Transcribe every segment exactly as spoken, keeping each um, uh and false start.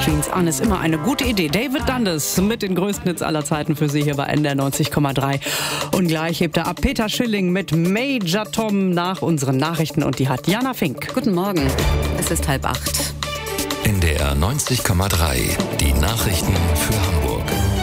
Jeans an ist immer eine gute Idee. David Dundas mit den größten Hits aller Zeiten für Sie hier bei N D R neunzig Komma drei. Und gleich hebt er ab Peter Schilling mit Major Tom nach unseren Nachrichten und die hat Jana Fink. Guten Morgen, es ist halb acht. N D R neunzig Komma drei, die Nachrichten für Hamburg.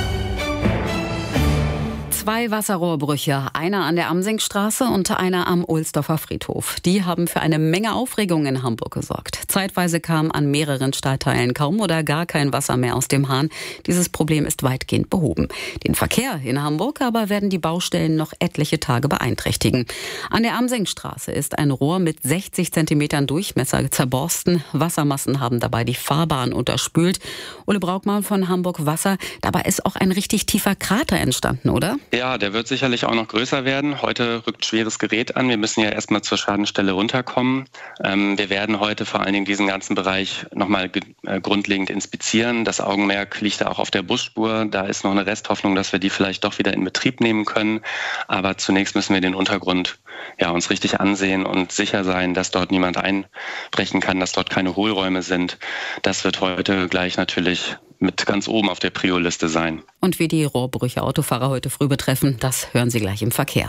Zwei Wasserrohrbrüche, einer an der Amsingstraße und einer am Ohlsdorfer Friedhof. Die haben für eine Menge Aufregung in Hamburg gesorgt. Zeitweise kam an mehreren Stadtteilen kaum oder gar kein Wasser mehr aus dem Hahn. Dieses Problem ist weitgehend behoben. Den Verkehr in Hamburg aber werden die Baustellen noch etliche Tage beeinträchtigen. An der Amsingstraße ist ein Rohr mit sechzig Zentimetern Durchmesser zerborsten. Wassermassen haben dabei die Fahrbahn unterspült. Ole Braukmann von Hamburg Wasser, dabei ist auch ein richtig tiefer Krater entstanden, oder? Ja, der wird sicherlich auch noch größer werden. Heute rückt schweres Gerät an. Wir müssen ja erstmal zur Schadenstelle runterkommen. Ähm, wir werden heute vor allen Dingen diesen ganzen Bereich nochmal ge- äh, grundlegend inspizieren. Das Augenmerk liegt da auch auf der Busspur. Da ist noch eine Resthoffnung, dass wir die vielleicht doch wieder in Betrieb nehmen können. Aber zunächst müssen wir den Untergrund ja, uns richtig ansehen und sicher sein, dass dort niemand einbrechen kann, dass dort keine Hohlräume sind. Das wird heute gleich natürlich mit ganz oben auf der Prio-Liste sein. Und wie die Rohrbrüche Autofahrer heute früh betreffen, das hören Sie gleich im Verkehr.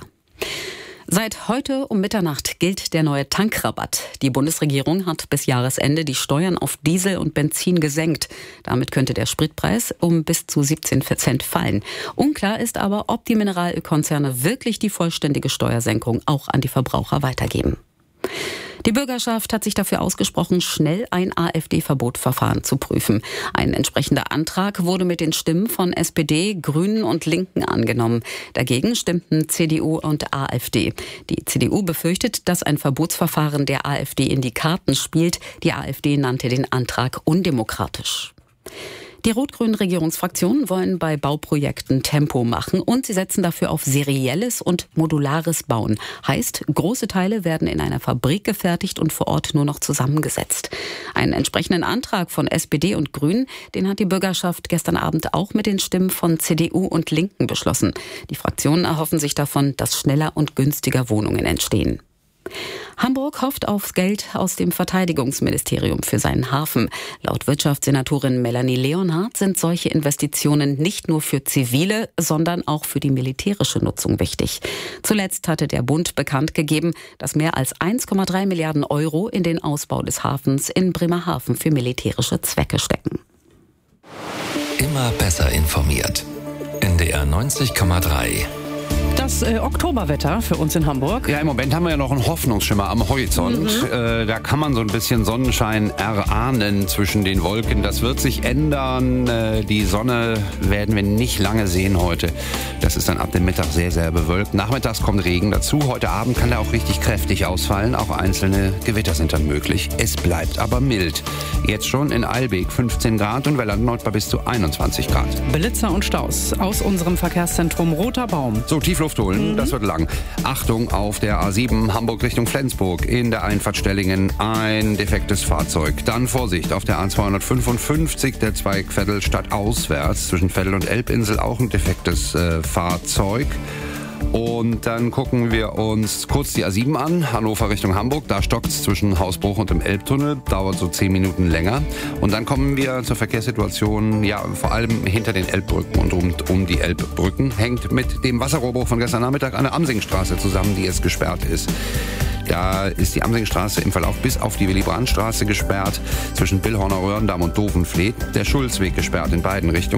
Seit heute um Mitternacht gilt der neue Tankrabatt. Die Bundesregierung hat bis Jahresende die Steuern auf Diesel und Benzin gesenkt. Damit könnte der Spritpreis um bis zu siebzehn Cent fallen. Unklar ist aber, ob die Mineralölkonzerne wirklich die vollständige Steuersenkung auch an die Verbraucher weitergeben. Die Bürgerschaft hat sich dafür ausgesprochen, schnell ein AfD-Verbotverfahren zu prüfen. Ein entsprechender Antrag wurde mit den Stimmen von S P D, Grünen und Linken angenommen. Dagegen stimmten C D U und AfD. Die C D U befürchtet, dass ein Verbotsverfahren der AfD in die Karten spielt. Die AfD nannte den Antrag undemokratisch. Die rot-grünen Regierungsfraktionen wollen bei Bauprojekten Tempo machen und sie setzen dafür auf serielles und modulares Bauen. Heißt, große Teile werden in einer Fabrik gefertigt und vor Ort nur noch zusammengesetzt. Einen entsprechenden Antrag von S P D und Grünen, den hat die Bürgerschaft gestern Abend auch mit den Stimmen von C D U und Linken beschlossen. Die Fraktionen erhoffen sich davon, dass schneller und günstiger Wohnungen entstehen. Hamburg hofft aufs Geld aus dem Verteidigungsministerium für seinen Hafen. Laut Wirtschaftssenatorin Melanie Leonhardt sind solche Investitionen nicht nur für zivile, sondern auch für die militärische Nutzung wichtig. Zuletzt hatte der Bund bekannt gegeben, dass mehr als eins Komma drei Milliarden Euro in den Ausbau des Hafens in Bremerhaven für militärische Zwecke stecken. Immer besser informiert. N D R neunzig Komma drei. Das äh, Oktoberwetter für uns in Hamburg. Ja, im Moment haben wir ja noch einen Hoffnungsschimmer am Horizont. Mhm. Äh, da kann man so ein bisschen Sonnenschein erahnen zwischen den Wolken. Das wird sich ändern. Äh, die Sonne werden wir nicht lange sehen heute. Das ist dann ab dem Mittag sehr, sehr bewölkt. Nachmittags kommt Regen dazu. Heute Abend kann der auch richtig kräftig ausfallen. Auch einzelne Gewitter sind dann möglich. Es bleibt aber mild. Jetzt schon in Eilbek fünfzehn Grad und wir landen heute bei bis zu einundzwanzig Grad. Blitzer und Staus aus unserem Verkehrszentrum Roter Baum. So, Tiefluft holen, mhm. Das wird lang. Achtung auf der A sieben Hamburg Richtung Flensburg. In der Einfahrt Stellingen ein defektes Fahrzeug. Dann Vorsicht auf der A zweihundertfünfundfünfzig, der Zweig Veddel stadtauswärts. Zwischen Veddel und Elbinsel auch ein defektes äh, Fahrzeug. Und dann gucken wir uns kurz die A sieben an, Hannover Richtung Hamburg. Da stockt es zwischen Hausbruch und dem Elbtunnel, dauert so zehn Minuten länger. Und dann kommen wir zur Verkehrssituation, ja, vor allem hinter den Elbbrücken und um, um die Elbbrücken. Hängt mit dem Wasserrohrbruch von gestern Nachmittag an der Amsingstraße zusammen, die jetzt gesperrt ist. Da ist die Amsingstraße im Verlauf bis auf die Willy-Brandt-Straße gesperrt, zwischen Billhorner Röhrendamm und Dovenfleet. Der Schulzweg gesperrt in beiden Richtungen.